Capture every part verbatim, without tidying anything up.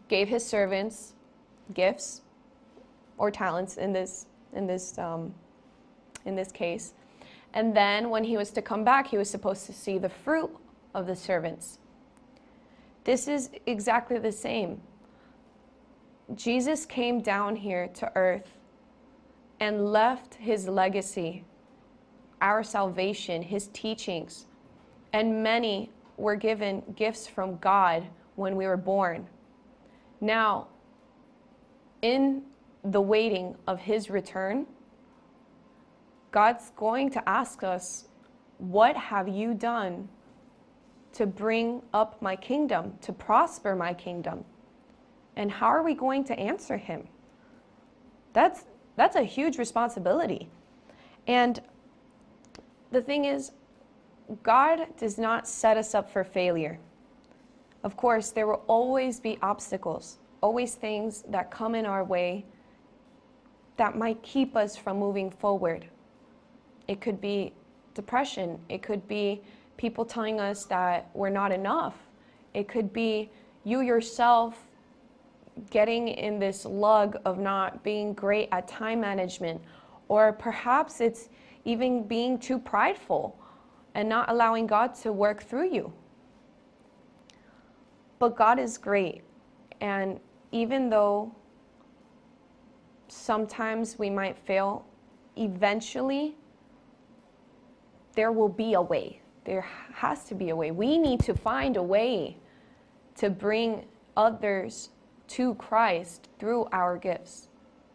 gave his servants gifts or talents in this in this um, in this case. And then when he was to come back, he was supposed to see the fruit of the servants. This is exactly the same. Jesus came down here to earth and left his legacy, our salvation, his teachings. And many were given gifts from God when we were born. Now, in the waiting of his return, God's going to ask us, what have you done to bring up my kingdom, to prosper my kingdom? And how are we going to answer him? That's, that's a huge responsibility. And the thing is, God does not set us up for failure. Of course, there will always be obstacles, always things that come in our way that might keep us from moving forward. It could be depression. It could be people telling us that we're not enough. It could be you yourself getting in this lug of not being great at time management. Or perhaps it's even being too prideful and not allowing God to work through you. But God is great. And even though sometimes we might fail, eventually there will be a way. There has to be a way. We need to find a way to bring others to Christ through our gifts.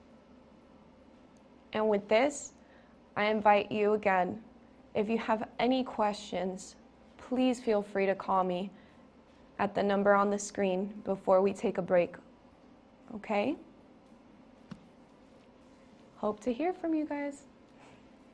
And with this, I invite you again, if you have any questions, please feel free to call me at the number on the screen before we take a break. Okay? Hope to hear from you guys.